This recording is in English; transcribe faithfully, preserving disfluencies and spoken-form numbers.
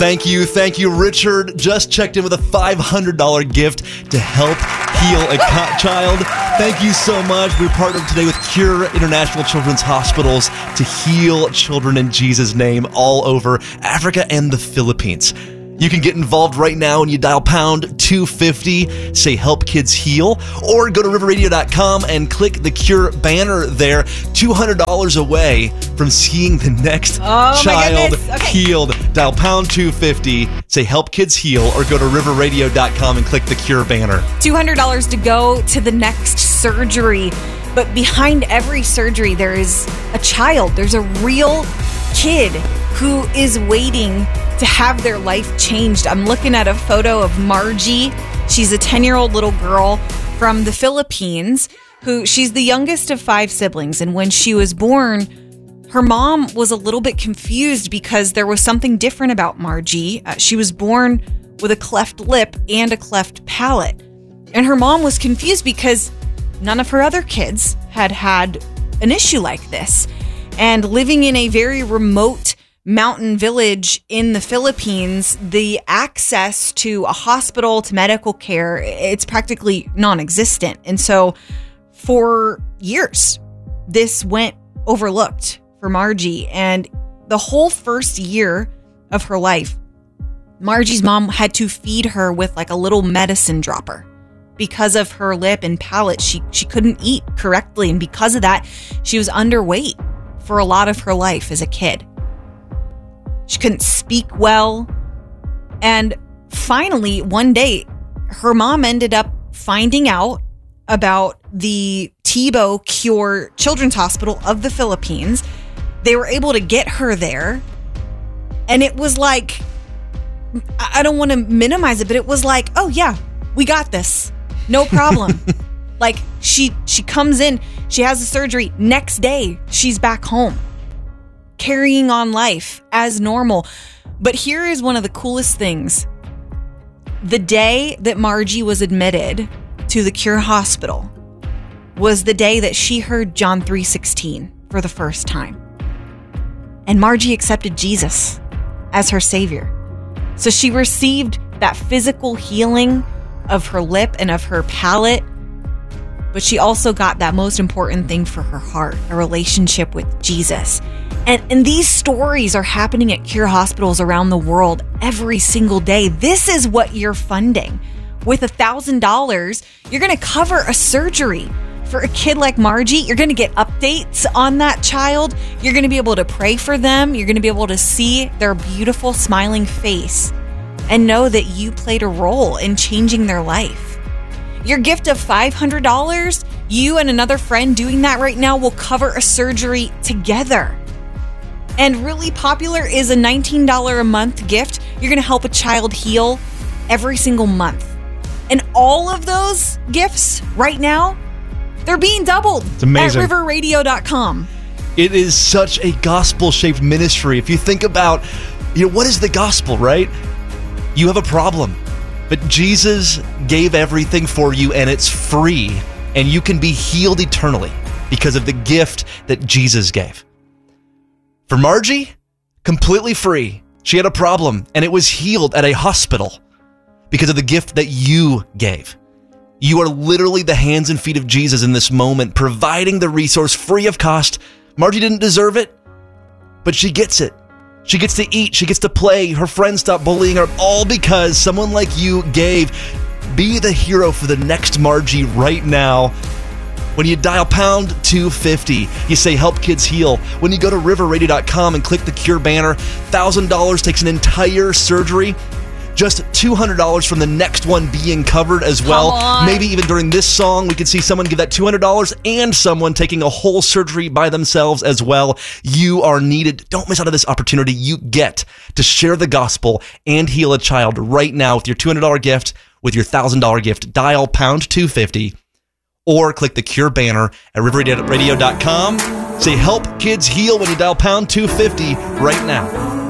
Thank you. Thank you. Richard just checked in with a five hundred dollars gift to help heal a co- child. Thank you so much. We're partnered today with Cure International Children's Hospitals to heal children in Jesus' name all over Africa and the Philippines. You can get involved right now and you dial pound two fifty, say help kids heal, or go to river radio dot com and click the Cure banner there. two hundred dollars away from seeing the next oh child okay. healed. Dial pound two fifty, say help kids heal, or go to river radio dot com and click the Cure banner. two hundred dollars to go to the next surgery. But behind every surgery, there is a child. There's a real kid who is waiting to have their life changed. I'm looking at a photo of Margie. She's a ten-year-old little girl from the Philippines who she's the youngest of five siblings. And when she was born, her mom was a little bit confused because there was something different about Margie. Uh, she was born with a cleft lip and a cleft palate. And her mom was confused because none of her other kids had had an issue like this. And living in a very remote mountain village in the Philippines, the access to a hospital, to medical care, it's practically non-existent. And so for years, this went overlooked for Margie. And the whole first year of her life, Margie's mom had to feed her with like a little medicine dropper. Because of her lip and palate, she, she couldn't eat correctly. And because of that, she was underweight for a lot of her life as a kid. She couldn't speak well. And finally, one day, her mom ended up finding out about the Tebow Cure Children's Hospital of the Philippines. They were able to get her there. And it was like, I don't want to minimize it, but it was like, oh yeah, we got this. No problem. Like she she comes in, she has the surgery. Next day, she's back home, carrying on life as normal. But here is one of the coolest things. The day that Margie was admitted to the Cure Hospital was the day that she heard John three sixteen for the first time. And Margie accepted Jesus as her savior. So she received that physical healing of her lip and of her palate, but she also got that most important thing for her heart, a relationship with Jesus. And, and these stories are happening at Cure hospitals around the world every single day. This is what you're funding. With one thousand dollars, you're going to cover a surgery for a kid like Margie. You're going to get updates on that child. You're going to be able to pray for them. You're going to be able to see their beautiful, smiling face and know that you played a role in changing their life. Your gift of five hundred dollars, you and another friend doing that right now will cover a surgery together. And really popular is a nineteen dollars a month gift. You're going to help a child heal every single month. And all of those gifts right now, they're being doubled. It's amazing. At river radio dot com. It is such a gospel-shaped ministry. If you think about, you know, what is the gospel, right? You have a problem, but Jesus gave everything for you and it's free, and you can be healed eternally because of the gift that Jesus gave. For Margie, completely free. She had a problem and it was healed at a hospital because of the gift that you gave. You are literally the hands and feet of Jesus in this moment, providing the resource free of cost. Margie didn't deserve it, but she gets it. She gets to eat, she gets to play, her friends stop bullying her, all because someone like you gave. Be the hero for the next Margie right now. When you dial pound two fifty, you say help kids heal. When you go to river radio dot com and click the Cure banner, one thousand dollars takes an entire surgery. Just two hundred dollars from the next one being covered as well. Maybe even during this song, we could see someone give that two hundred dollars and someone taking a whole surgery by themselves as well. You are needed. Don't miss out on this opportunity. You get to share the gospel and heal a child right now with your two hundred dollars gift, with your one thousand dollars gift. Dial pound two fifty or click the Cure banner at river radio dot com. Say help kids heal when you dial pound two fifty right now.